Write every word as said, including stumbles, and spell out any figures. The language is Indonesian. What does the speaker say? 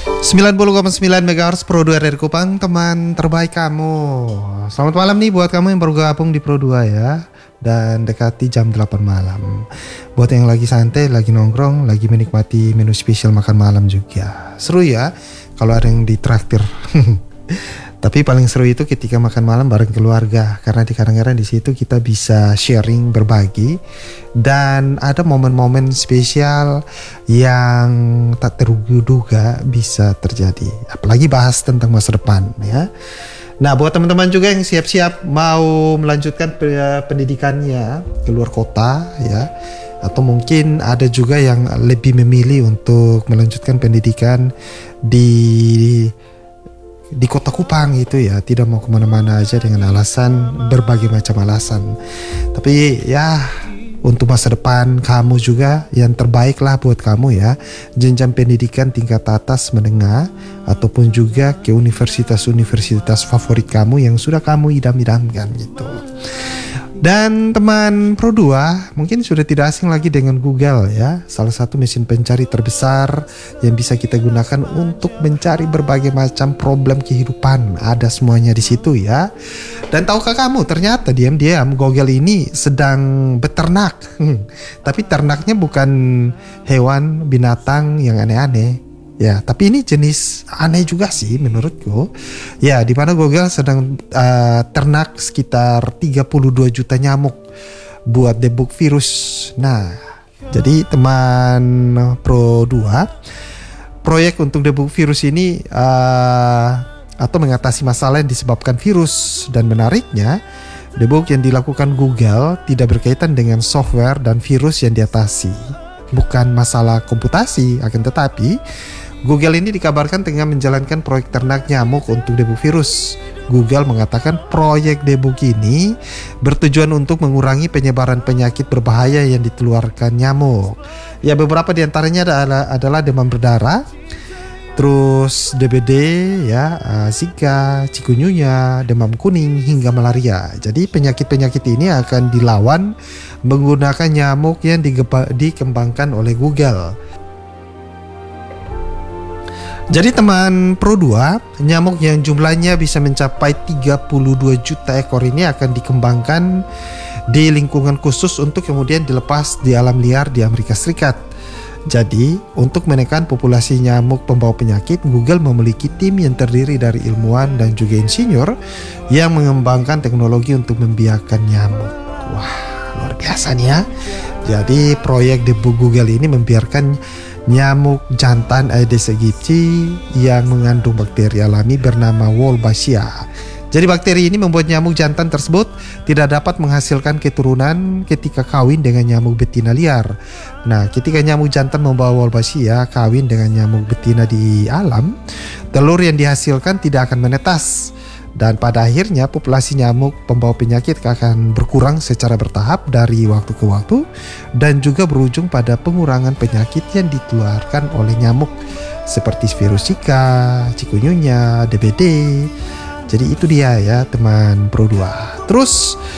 sembilan puluh koma sembilan megahertz Pro dua dari Kupang, teman terbaik kamu. Selamat malam nih buat kamu yang baru gabung di Pro dua ya. Dan dekati jam delapan malam. Buat yang lagi santai, lagi nongkrong, lagi menikmati menu spesial makan malam juga. Seru ya kalau ada yang ditraktir. Tapi paling seru itu ketika makan malam bareng keluarga, karena di kadang-kadang di situ kita bisa sharing, berbagi, dan ada momen-momen spesial yang tak terduga bisa terjadi. Apalagi bahas tentang masa depan ya. Nah, buat teman-teman juga yang siap-siap mau melanjutkan pendidikannya ke luar kota ya, atau mungkin ada juga yang lebih memilih untuk melanjutkan pendidikan di di kota Kupang gitu ya, tidak mau kemana-mana aja dengan alasan berbagai macam alasan. Tapi ya untuk masa depan kamu juga yang terbaik lah buat kamu ya, jenjang pendidikan tingkat atas menengah ataupun juga ke universitas-universitas favorit kamu yang sudah kamu idam-idamkan gitu. Dan teman Pro dua mungkin sudah tidak asing lagi dengan Google ya, salah satu mesin pencari terbesar yang bisa kita gunakan untuk mencari berbagai macam problem kehidupan. Ada semuanya di situ ya. Dan tahukah kamu ternyata diam-diam Google ini sedang beternak. Tapi ternaknya bukan hewan binatang yang aneh-aneh. Ya, tapi ini jenis aneh juga sih menurutku. Ya, di mana Google sedang uh, ternak sekitar tiga puluh dua juta nyamuk buat debug virus. Nah, jadi teman Pro dua, proyek untuk debug virus ini uh, atau mengatasi masalah yang disebabkan virus, dan menariknya debug yang dilakukan Google tidak berkaitan dengan software dan virus yang diatasi. Bukan masalah komputasi, akan tetapi Google ini dikabarkan tengah menjalankan proyek ternak nyamuk untuk debug virus. Google mengatakan proyek debug ini bertujuan untuk mengurangi penyebaran penyakit berbahaya yang dikeluarkan nyamuk. Ya, beberapa di antaranya adalah, adalah demam berdarah, terus D B D, ya, Zika, chikungunya, demam kuning, hingga malaria. Jadi penyakit-penyakit ini akan dilawan menggunakan nyamuk yang dikembangkan oleh Google. Jadi teman Pro dua, nyamuk yang jumlahnya bisa mencapai tiga puluh dua juta ekor ini akan dikembangkan di lingkungan khusus untuk kemudian dilepas di alam liar di Amerika Serikat. Jadi, untuk menekan populasi nyamuk pembawa penyakit, Google memiliki tim yang terdiri dari ilmuwan dan juga insinyur yang mengembangkan teknologi untuk membiarkan nyamuk. Wah, luar biasa nih ya. Jadi, proyek debug Google ini membiarkan nyamuk jantan Aedes aegypti yang mengandung bakteri alami bernama Wolbachia. Jadi bakteri ini membuat nyamuk jantan tersebut tidak dapat menghasilkan keturunan ketika kawin dengan nyamuk betina liar. Nah, ketika nyamuk jantan membawa Wolbachia kawin dengan nyamuk betina di alam, telur yang dihasilkan tidak akan menetas. Dan pada akhirnya populasi nyamuk pembawa penyakit akan berkurang secara bertahap dari waktu ke waktu, dan juga berujung pada pengurangan penyakit yang ditularkan oleh nyamuk seperti virus Zika, chikungunya, D B D. Jadi itu dia ya teman Pro dua. Terus